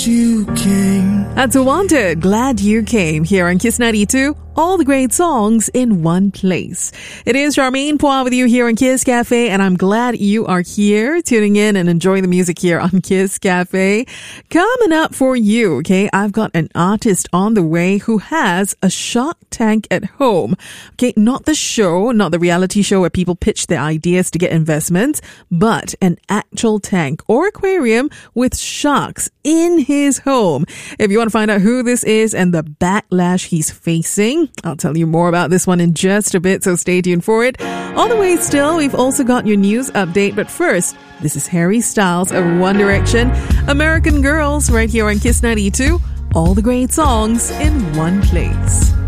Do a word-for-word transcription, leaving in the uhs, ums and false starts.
you came. That's Wanted. Glad you came here on Kiss ninety-two. All the great songs in one place. It is Charmaine Poir with you here on Kiss Cafe, and I'm glad you are here, tuning in and enjoying the music here on Kiss Cafe. Coming up for you, okay, I've got an artist on the way who has a shark tank at home. Okay, not the show, not the reality show where people pitch their ideas to get investments, but an actual tank or aquarium with sharks in his home. If you want to find out who this is and the backlash he's facing, I'll tell you more about this one in just a bit, so stay tuned for it. On the way still, we've also got your news update, but first, this is Harry Styles of One Direction, American Girls, right here on Kiss ninety-two. All the great songs in one place.